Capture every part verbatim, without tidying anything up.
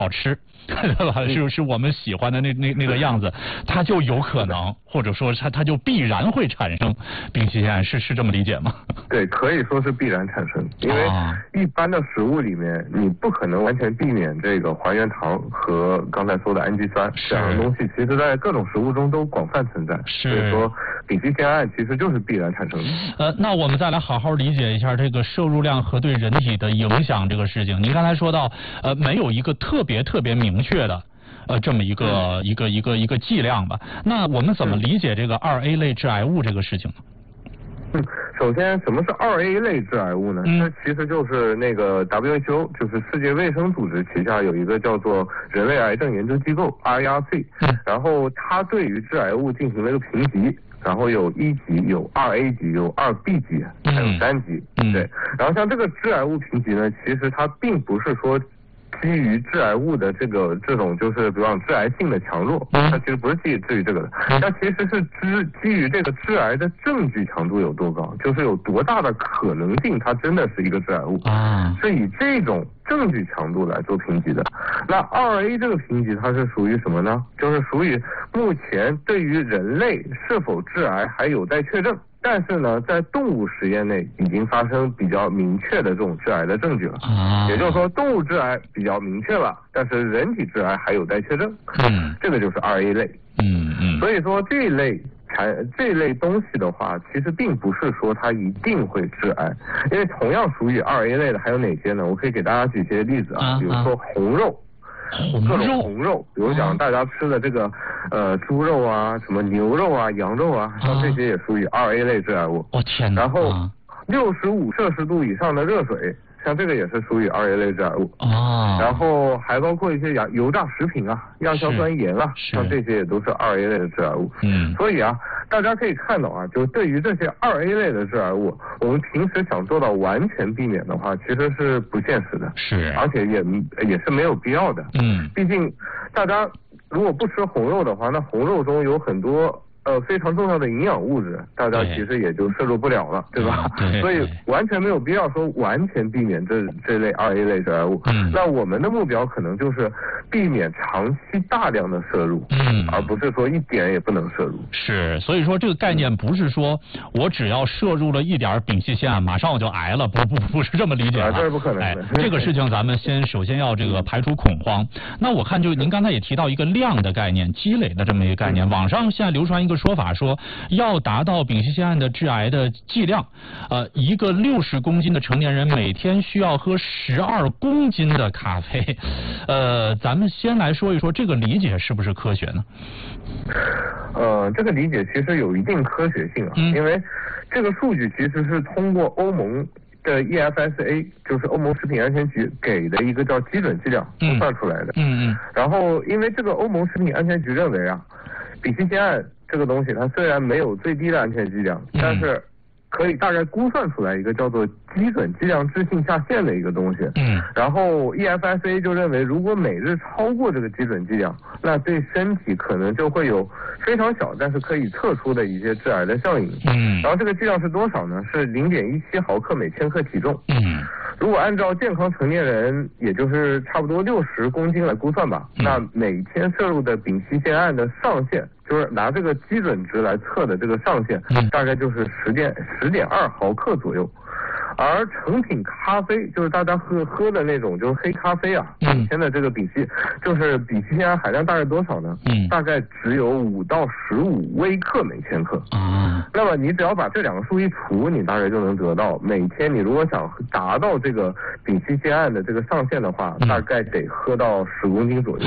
好吃，对吧？是是我们喜欢的那那那个样子，它就有可能，或者说它它就必然会产生丙烯酰胺，是是这么理解吗？ 对，可以说是必然产生，因为一般的食物里面，你不可能完全避免这个还原糖和刚才说的氨基酸这样的东西，其实在各种食物中都广泛存在。所以说，丙烯酰胺其实就是必然产生的。 呃，那我们再来好好理解一下这个摄入量和对人体的影响这个事情。您刚才说到，呃，没有一个特别特别明确的。呃，这么一个、嗯、一个一个一个剂量吧。那我们怎么理解这个二 A 类致癌物这个事情呢？ 嗯，首先，什么是二 A 类致癌物呢？嗯、这其实就是那个 W H O， 就是世界卫生组织旗下有一个叫做人类癌症研究机构 I R C，、嗯、然后它对于致癌物进行了一个评级。然后有一级、有二 A 级、有二 B 级，还有三级。嗯、对，然后像这个致癌物评级呢，其实它并不是说基于致癌物的这个这种就是比方致癌性的强弱，它其实不是基于至于这个的，它其实是基基于这个致癌的证据强度有多高，就是有多大的可能性它真的是一个致癌物啊，是以这种证据强度来做评级的。那二 A 这个评级它是属于什么呢？就是属于目前对于人类是否致癌还有待确证。但是呢，在动物实验内已经发生比较明确的这种致癌的证据了，啊、也就是说动物致癌比较明确了，但是人体致癌还有待确证。嗯，这个就是二 A 类。嗯嗯。所以说这一类产这一类东西的话，其实并不是说它一定会致癌，因为同样属于二 A 类的还有哪些呢？我可以给大家举些例子啊，比如说红肉。各种红肉，比如讲大家吃的这个呃猪肉啊，什么牛肉啊、羊肉啊，像这些也属于二 A 类致癌物。 哦天哪！ 然后六十五摄氏度以上的热水，像这个也是属于二 A 类致癌物。啊。然后还包括一些油油炸食品啊、亚硝酸盐啊，像这些也都是二 A 类的致癌物。嗯。所以啊，大家可以看到啊，就对于这些二 A 类的致癌物，我们平时想做到完全避免的话，其实是不现实的。是。而且也也是没有必要的。嗯。毕竟大家如果不吃红肉的话，那红肉中有很多呃非常重要的营养物质，大家其实也就摄入不了了，对吧？对。所以完全没有必要说完全避免这这类二 A 类致癌物。嗯。那我们的目标可能就是避免长期大量的摄入，嗯，而不是说一点也不能摄入。 是，所以说这个概念不是说我只要摄入了一点丙烯酰胺，马上我就癌了，不不不是这么理解的。 这是不可能的。 哎，这个事情咱们先首先要这个排除恐慌。那我看就您刚才也提到一个量的概念，积累的这么一个概念，网上现在流传一个说法说，要达到丙烯酰胺的致癌的剂量，呃，一个六十公斤的成年人每天需要喝十二公斤的咖啡。呃，咱们先来说一说这个理解是不是科学呢？ 呃，这个理解其实有一定科学性啊，嗯、因为这个数据其实是通过欧盟的 E F S A， 就是欧盟食品安全局给的一个叫基准剂量估算出来的。嗯嗯。然后，因为这个欧盟食品安全局认为啊，丙烯酰胺这个东西，它虽然没有最低的安全剂量，嗯、但是可以大概估算出来一个叫做基准剂量置信下限的一个东西。嗯。然后 E F S A 就认为，如果每日超过这个基准剂量，那对身体可能就会有非常小但是可以测出的一些致癌的效应。嗯。然后这个剂量是多少呢？是零点一七毫克每千克体重。嗯。如果按照健康成年人，也就是差不多六十公斤来估算吧，嗯、那每天摄入的丙烯酰胺的上限，就是拿这个基准值来测的这个上限，嗯、大概就是十点十点二毫克左右。而成品咖啡，就是大家喝喝的那种，就是黑咖啡啊，以前的这个丙烯，就是丙烯酰胺含量大概多少呢？嗯，大概只有五到十五微克每千克。啊，那么你只要把这两个数一除，你大概就能得到，每天你如果想达到这个丙烯酰胺的这个上限的话，嗯、大概得喝到十公斤左右。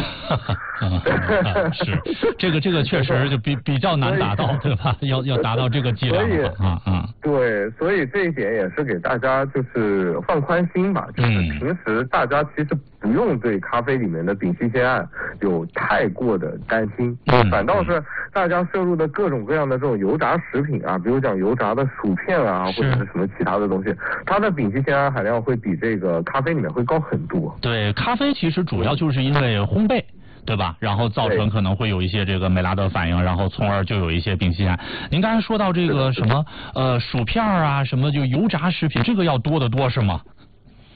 是，这个这个确实就比比较难达到，对吧？要要达到这个剂量。 所以啊啊， 对，所以这一点也是给大家就是放宽心吧，就是平时大家其实不用对咖啡里面的丙烯酰胺有太过的担心，嗯、反倒是大家摄入的各种各样的这种油炸食品啊，比如讲油炸的薯片啊，或者是什么其他的东西，它的丙烯酰胺含量会比这个咖啡里面会高很多。 对，咖啡其实主要就是因为烘焙。对吧？然后造成可能会有一些这个美拉德反应，然后从而就有一些丙烯酰胺。您刚才说到这个什么呃薯片啊，什么就油炸食品，这个要多得多是吗？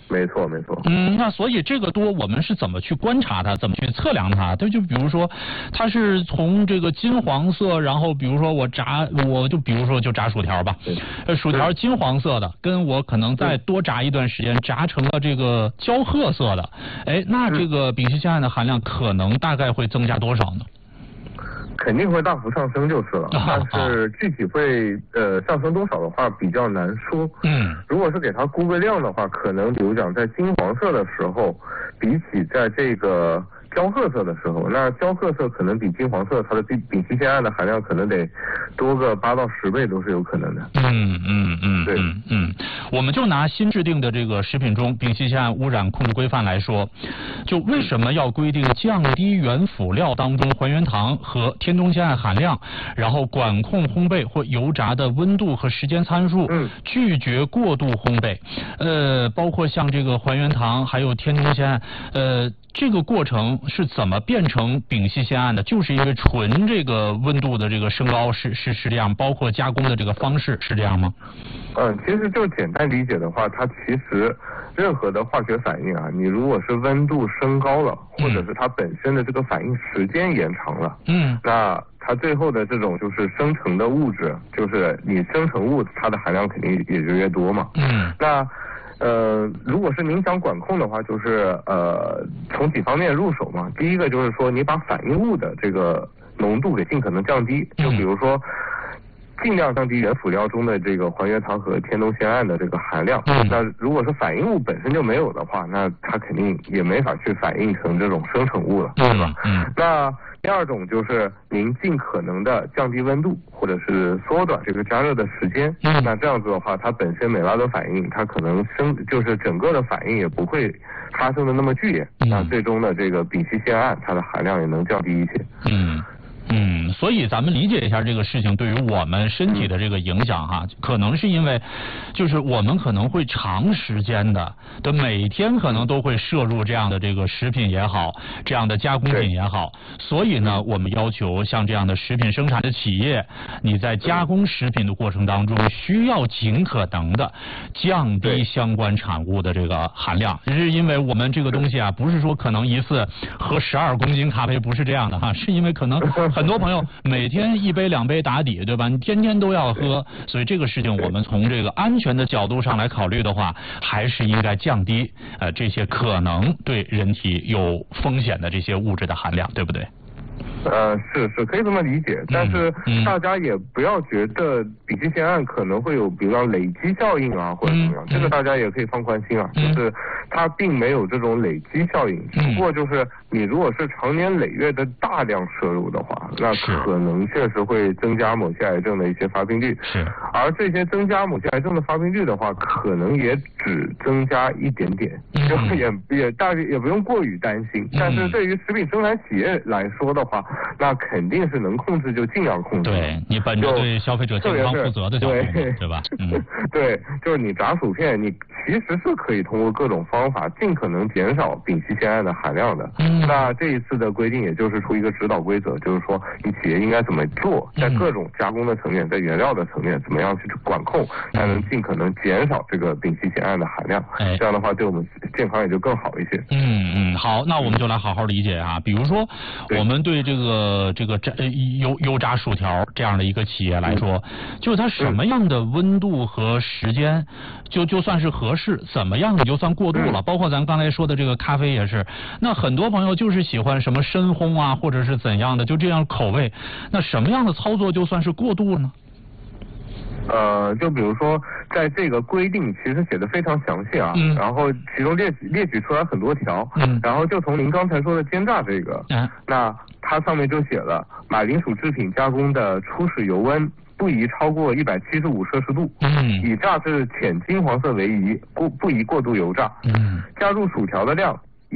没错，没错。 嗯，那所以这个多，我们是怎么去观察它，怎么去测量它？对，就比如说，它是从这个金黄色，然后比如说我炸，我就比如说就炸薯条吧，呃，薯条金黄色的，跟我可能再多炸一段时间，炸成了这个焦褐色的，哎，那这个丙烯酰胺的含量可能大概会增加多少呢？ 肯定会大幅上升就是了，但是具体会呃上升多少的话比较难说。 嗯， 如果是给它估个量的话，可能比如讲在金黄色的时候，比起在这个焦褐色的时候，那焦褐色可能比金黄色它的丙丙烯酰胺的含量可能得多个八到十倍都是有可能的。 嗯嗯嗯， 对， 嗯嗯，我们就拿新制定的这个食品中丙烯酰胺污染控制规范来说，就为什么要规定降低原辅料当中还原糖和天冬酰胺含量，然后管控烘焙或油炸的温度和时间参数， 嗯， 拒绝过度烘焙，呃，包括像这个还原糖还有天冬酰胺，呃。这个过程是怎么变成丙烯酰胺的？就是因为纯这个温度的这个升高是是是这样，包括加工的这个方式是这样吗？ 嗯，其实就简单理解的话，它其实任何的化学反应啊，你如果是温度升高了，或者是它本身的这个反应时间延长了， 嗯， 那它最后的这种就是生成的物质，就是你生成物它的含量肯定也就越多嘛。 嗯， 那。呃，如果是您想管控的话，就是呃从几方面入手嘛。第一个就是说，你把反应物的这个浓度给尽可能降低，就比如说尽量降低原辅料中的这个还原糖和天冬酰胺的这个含量。那如果是反应物本身就没有的话，那它肯定也没法去反应成这种生成物了，对吧？ 嗯。 那第二种就是您尽可能的降低温度，或者是缩短这个加热的时间。 嗯， 那这样子的话，它本身美拉德反应，它可能生就是整个的反应也不会发生的那么剧烈。嗯，那最终的这个丙烯酰胺，它的含量也能降低一些。 嗯。嗯，所以咱们理解一下这个事情对于我们身体的这个影响哈，可能是因为，就是我们可能会长时间的的每天可能都会摄入这样的这个食品也好，这样的加工品也好，所以呢，我们要求像这样的食品生产的企业，你在加工食品的过程当中，需要尽可能的降低相关产物的这个含量，是因为我们这个东西啊，不是说可能一次喝十二公斤咖啡，不是这样的哈，是因为可能。很多朋友每天一杯两杯打底，对吧？你天天都要喝，所以这个事情我们从这个安全的角度上来考虑的话，还是应该降低呃这些可能对人体有风险的这些物质的含量，对不对？ 呃，是是可以这么理解，但是大家也不要觉得丙烯酰胺可能会有比如说累积效应啊，或者怎么样，这个大家也可以放宽心啊，就是它并没有这种累积效应，只不过就是你如果是长年累月的大量摄入的话，那可能确实会增加某些癌症的一些发病率， 是， 而这些增加某些癌症的发病率的话，可能也只增加一点点，就也也大约也不用过于担心，但是对于食品生产企业来说的话，那肯定是能控制就尽量控制。 对，你本着对消费者健康负责的角度，对, 对吧？嗯， 对，就是你炸薯片，你其实是可以通过各种方法尽可能减少丙烯酰胺的含量的。嗯，那这一次的规定也就是出一个指导规则，就是说你企业应该怎么做，在各种加工的层面，在原料的层面，怎么样去管控，才能尽可能减少这个丙烯酰胺的含量。哎，这样的话对我们健康也就更好一些。 嗯嗯，好，那我们就来好好理解啊，比如说我们对这个。这个炸油油炸薯条这样的一个企业来说，就是它什么样的温度和时间，就就算是合适，怎么样你就算过度了。包括咱刚才说的这个咖啡也是，那很多朋友就是喜欢什么深烘啊，或者是怎样的，就这样口味，那什么样的操作就算是过度呢？ 呃，就比如说，在这个规定其实写的非常详细啊，嗯、然后其中列举列举出来很多条，嗯、然后就从您刚才说的煎炸这个，嗯、那它上面就写了，马铃薯制品加工的初始油温不宜超过一百七十五摄氏度，嗯、以炸至浅金黄色为宜，不不宜过度油炸，嗯、加入薯条的量宜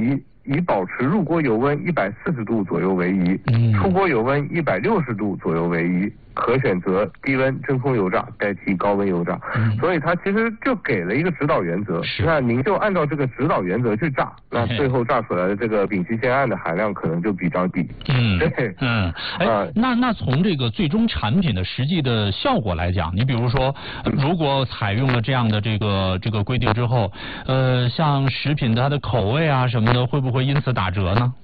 以保持入锅油温一百四十度左右为宜， 嗯， 出锅油温一百六十度左右为宜。可选择低温真空油炸代替高温油炸，嗯、所以它其实就给了一个指导原则。那您就按照这个指导原则去炸，那最后炸出来的这个丙烯酰胺的含量可能就比较低。 嗯， 对， 嗯，哎，呃、那那从这个最终产品的实际的效果来讲，你比如说，如果采用了这样的这个这个规定之后，呃，像食品的它的口味啊什么的，会不会因此打折呢？